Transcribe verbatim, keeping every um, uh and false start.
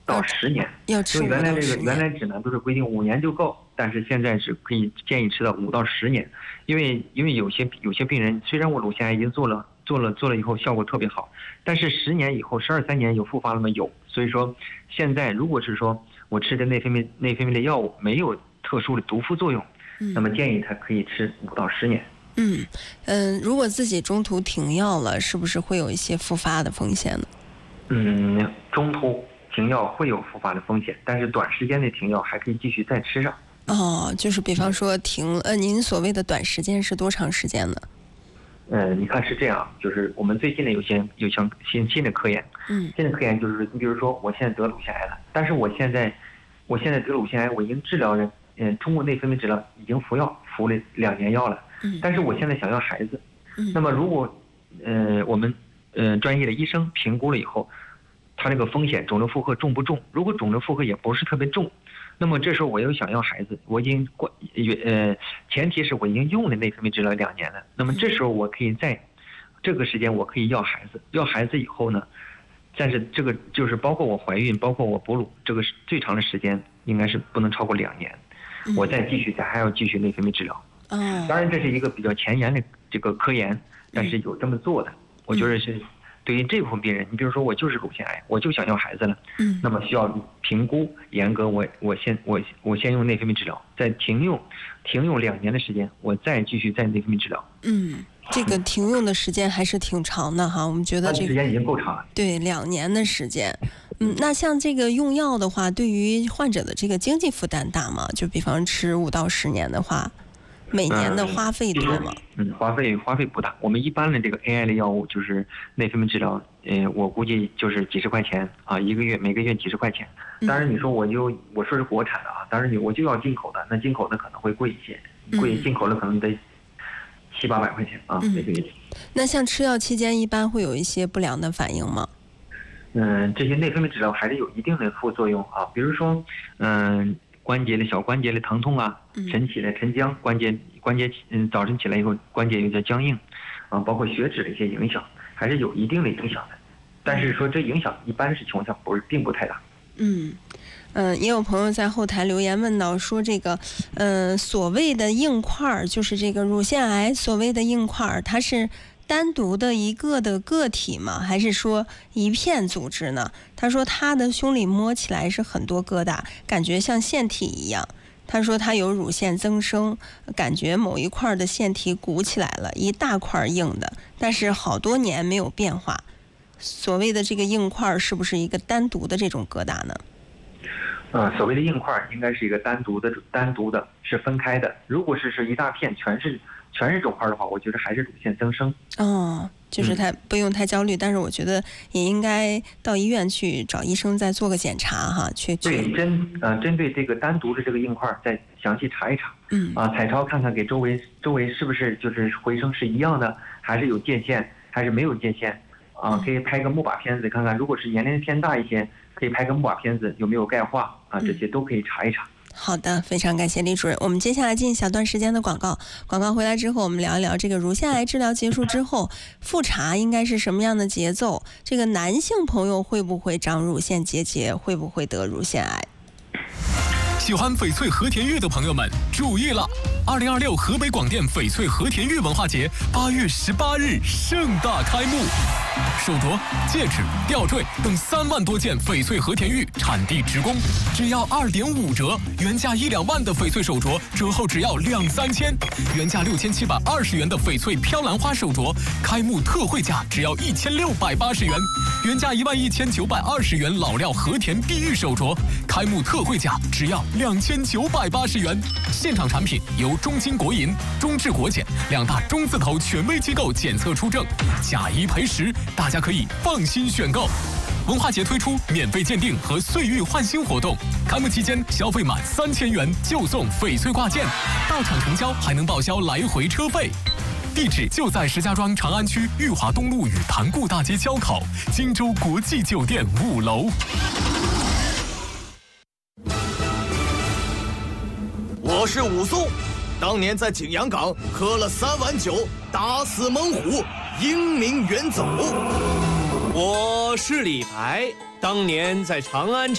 到十年， 要吃原来这个原来指南都是规定五年就够，但是现在是可以建议吃到五到十年，因为因为有些有些病人虽然我乳腺癌已经做了做了做了以后效果特别好，但是十年以后十二三年有复发了吗？有，所以说现在如果是说我吃的内分泌内分泌的药物没有特殊的毒副作用，嗯、那么建议他可以吃五到十年。 嗯嗯，如果自己中途停药了，是不是会有一些复发的风险呢？ 嗯，中途停药会有复发的风险，但是短时间内停药还可以继续再吃上。 哦，就是比方说停，呃，您所谓的短时间是多长时间呢？ 呃，你看是这样，就是我们最近的有些有像新新的科研，嗯，新的科研就是你比如说我现在得乳腺癌了，但是我现在我现在得乳腺癌，我已经治疗了，嗯，通过内分泌治疗已经服药服了两年药了，嗯，但是我现在想要孩子，嗯，那么如果呃我们呃专业的医生评估了以后，他这个风险肿瘤负荷重不重？如果肿瘤负荷也不是特别重，那么这时候我又想要孩子，我已经过呃，前提是我已经用了内分泌治疗两年了。那么这时候我可以在这个时间我可以要孩子，要孩子以后呢，但是这个就是包括我怀孕，包括我哺乳，这个最长的时间应该是不能超过两年。我再继续，再还要继续内分泌治疗。嗯，当然这是一个比较前沿的这个科研，但是有这么做的，我觉得是。对于这部分病人，你比如说我就是乳腺癌，我就想要孩子了，嗯，那么需要评估严格我，我我先我我先用内分泌治疗，再停用，停用两年的时间，我再继续再内分泌治疗。 嗯，这个停用的时间还是挺长的哈，我们觉得这个时间已经够长了。 对，两年的时间。嗯，那像这个用药的话，对于患者的这个经济负担大吗？就比方吃五到十年的话。每年的花费多吗？ 嗯，花费花费不大。我们一般的这个 A I 的药物就是内分泌治疗，呃，我估计就是几十块钱啊，一个月每个月几十块钱。当然你说我就我说是国产的啊，当然你我就要进口的，那进口的可能会贵一些，贵进口的可能得七八百块钱啊每个月。 那像吃药期间一般会有一些不良的反应吗？ 嗯，这些内分泌治疗还是有一定的副作用啊，比如说嗯。关节的小关节的疼痛啊，晨起的晨僵，关节关节嗯早晨起来以后关节有点僵硬，啊，包括血脂的一些影响，还是有一定的影响的。但是说这影响一般是情况下不是并不太大。 嗯嗯，也有朋友在后台留言问到说这个，嗯、呃，所谓的硬块就是这个乳腺癌所谓的硬块，它是单独的一个的个体吗？还是说一片组织呢？他说他的胸里摸起来是很多疙瘩，感觉像腺体一样。他说他有乳腺增生，感觉某一块的腺体鼓起来了，一大块硬的，但是好多年没有变化。所谓的这个硬块是不是一个单独的这种疙瘩呢？ 呃，所谓的硬块应该是一个单独的，单独的是分开的。如果是是一大片全是全是肿块的话，我觉得还是乳腺增生。 哦，就是他不用太焦虑，嗯、但是我觉得也应该到医院去找医生再做个检查哈，去去。 对，针呃针对这个单独的这个硬块再详细查一查。嗯。啊，彩超看看给周围周围是不是就是回声是一样的，还是有界限，还是没有界限。啊，可以拍个钼靶片子看看，如果是年龄偏大一些，可以拍个钼靶片子有没有钙化啊，这些都可以查一查。 好的，非常感谢李主任。我们接下来进小段时间的广告，广告回来之后，我们聊一聊这个乳腺癌治疗结束之后，复查应该是什么样的节奏？这个男性朋友会不会长乳腺结节？会不会得乳腺癌？ 喜欢翡翠和田玉的朋友们注意了！二零二六河北广电翡翠和田玉文化节八月十八日盛大开幕，手镯、戒指、吊坠等三万多件翡翠和田玉产地直供，只要二点五折，原价一两万的翡翠手镯折后只要两三千，原价六千七百二十元的翡翠飘兰花手镯开幕特惠价只要一千六百八十元，原价一万一千九百二十元老料和田碧玉手镯开幕特惠价只要两千九百八十元，现场产品由中金国银、中智国检两大中字头权威机构检测出证，假一赔十，大家可以放心选购。文化节推出免费鉴定和岁玉换新活动，开幕期间消费满三千元就送翡翠挂件，到场成交还能报销来回车费。地址就在石家庄长安区裕华东路与潭固大街交口，荆州国际酒店五楼。 我是武松，当年在景阳岗喝了三碗酒，打死猛虎，英名远走。 我是李白，当年在长安